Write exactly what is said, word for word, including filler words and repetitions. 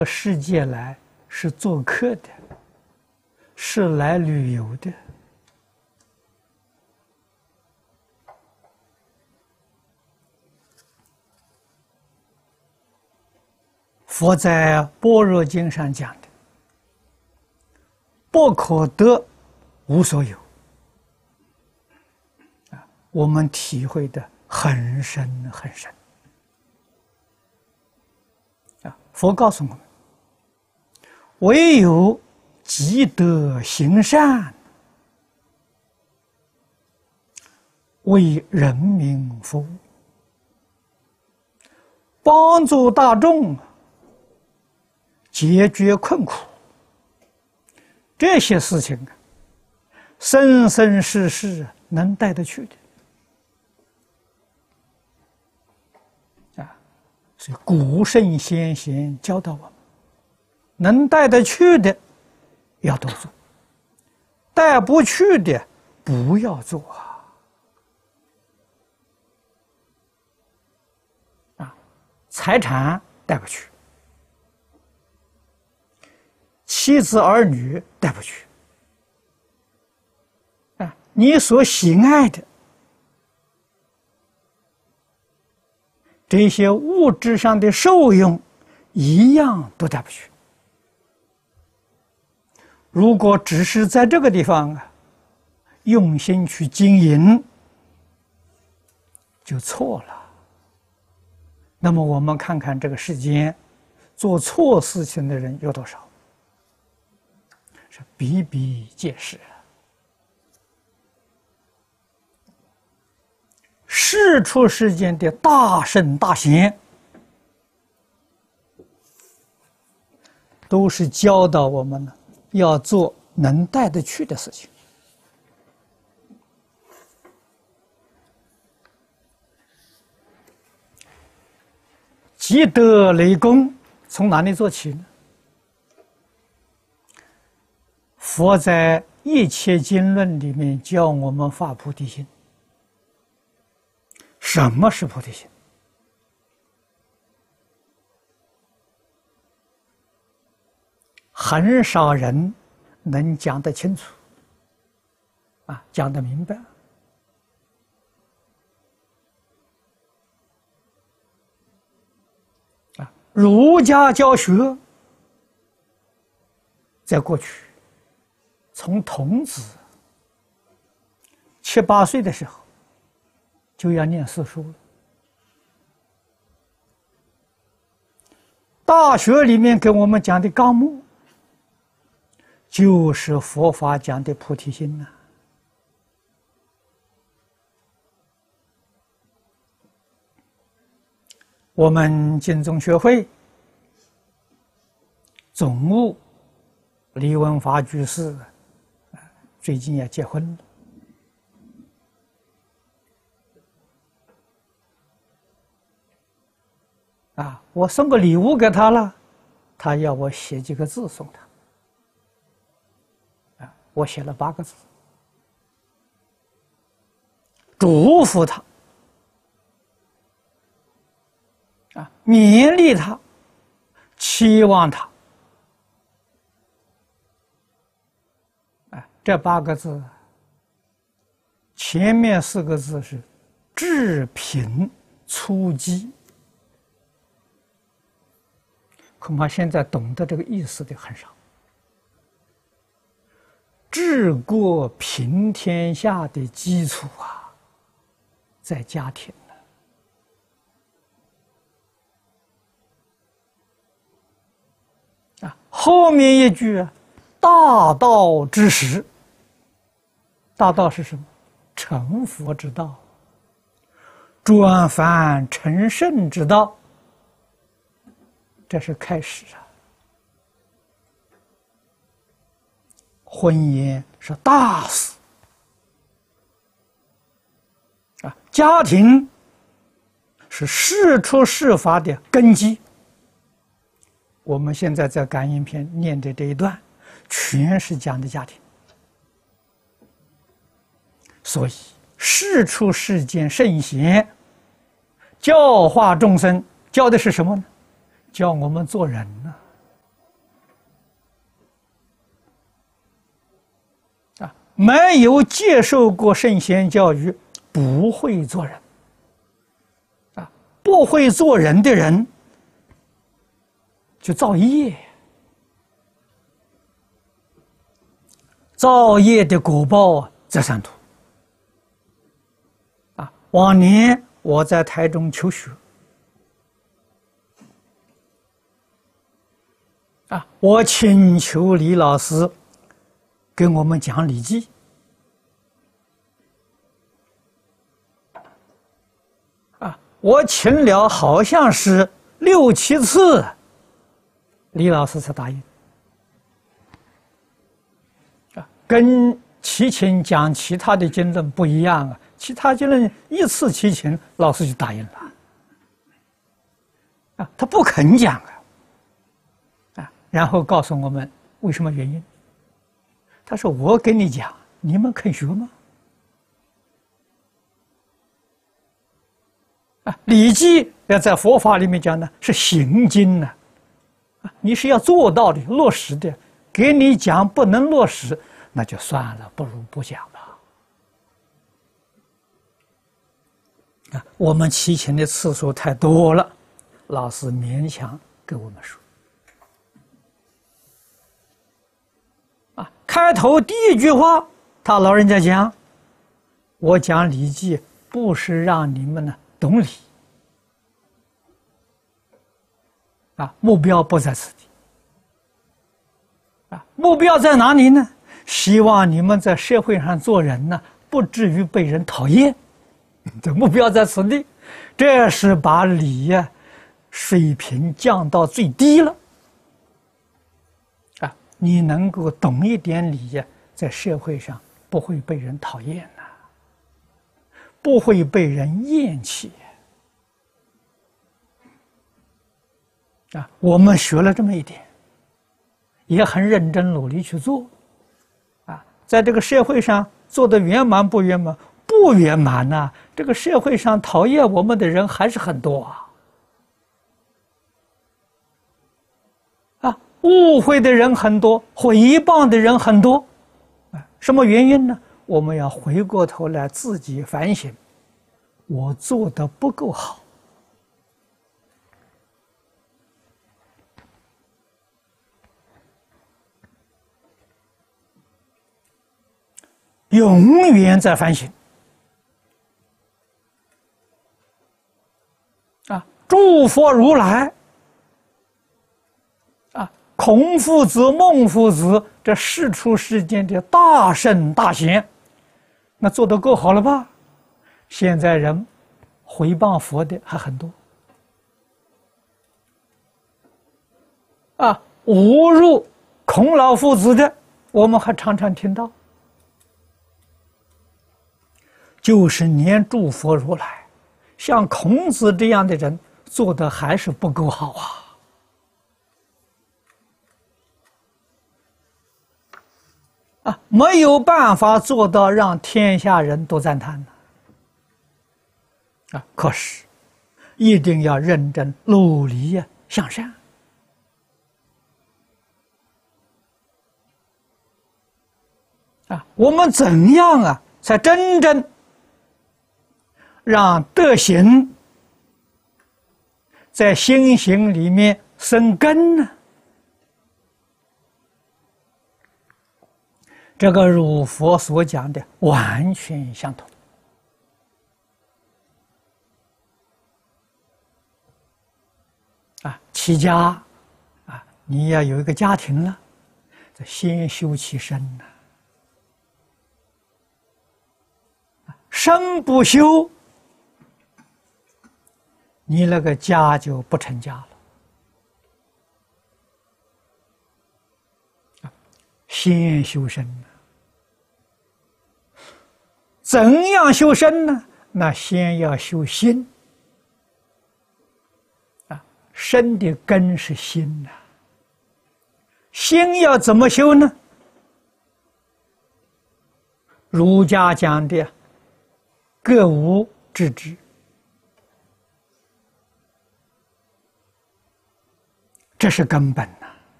世界来是做客的，是来旅游的。佛在《般若经》上讲的：“不可得，无所有。”啊，我们体会的很深很深。啊，佛告诉我们：唯有积德行善，为人民服务，帮助大众解决困苦，这些事情啊，生生世世能带得去的啊！所以古圣先贤教导我们，能带得去的要多做，带不去的不要做啊！啊，财产带不去，妻子儿女带不去啊！你所喜爱的这些物质上的受用，一样都带不去。如果只是在这个地方啊，用心去经营，就错了。那么我们看看这个世间，做错事情的人有多少？是比比皆是。世出世间的大圣大贤，都是教导我们呢，要做能带得去的事情。积德累功，从哪里做起呢？佛在《一切经论》里面教我们发菩提心。什么是菩提心？很少人能讲得清楚，啊，讲得明白。啊，儒家教学在过去，从童子七八岁的时候就要念四书了。大学里面给我们讲的纲目，就是佛法讲的菩提心呐、啊。我们净宗学会总务李文华居士最近也结婚了。啊，我送个礼物给他了，他要我写几个字送他。啊，我写了八个字，祝福他，啊，勉励他，期望他。啊，这八个字，前面四个字是至贫粗犷。恐怕现在懂得这个意思的很少。治国平天下的基础啊，在家庭呢。啊，后面一句“大道之始”，大道是什么？成佛之道，转凡成圣之道。这是开始啊！婚姻是大事啊，家庭是世出世法的根基。我们现在在感应篇念的这一段，全是讲的家庭。所以世出世间圣贤教化众生，教的是什么呢？教我们做人呢、啊。 没有接受过圣贤教育，不会做人。啊，不会做人的人，就造业。造业的果报在三途。啊，往年我在台中求学，啊，我请求李老师给我们讲《礼记》，啊，我请了好像是六七次，李老师才答应。啊，跟齐秦讲其他的经论不一样啊，其他经论一次齐秦，老师就答应了。啊，他不肯讲啊。然后告诉我们为什么原因。他说：“我跟你讲，你们肯学吗？”啊，《礼记》要在佛法里面讲呢，是行经呢，啊，你是要做到的、落实的。给你讲不能落实，那就算了，不如不讲吧。啊，我们齐秦的次数太多了，老师勉强给我们说。开头第一句话，他老人家讲：“我讲《礼记》不是让你们呢懂理，啊，目标不在此地，啊，目标在哪里呢？希望你们在社会上做人呢，不至于被人讨厌。这目标在此地，这是把礼呀水平降到最低了。”你能够懂一点礼呀，在社会上不会被人讨厌呐，不会被人厌弃啊！我们学了这么一点，也很认真努力去做啊，在这个社会上做得圆满不圆满？不圆满呐、啊！这个社会上讨厌我们的人还是很多啊。误会的人很多，诽谤的人很多，啊，什么原因呢？我们要回过头来自己反省，我做的不够好，永远在反省。啊，诸佛如来。孔夫子、孟夫子，这世出世间的大圣大贤，那做得够好了吧？现在人回谤佛的还很多，啊，侮辱孔老夫子的，我们还常常听到。就是连诸佛如来，像孔子这样的人，做的还是不够好啊。啊，没有办法做到让天下人都赞叹的啊！可是，一定要认真努力呀，向善啊！我们怎样啊，才真正让德行在心行里面生根呢？这个如佛所讲的完全相同啊！齐家啊，你要有一个家庭了，这先修其身呐、啊，身不修，你那个家就不成家了。啊，先修身呐。怎样修身呢？那先要修心啊，身的根是心呐、啊。心要怎么修呢？儒家讲的格物致知，这是根本。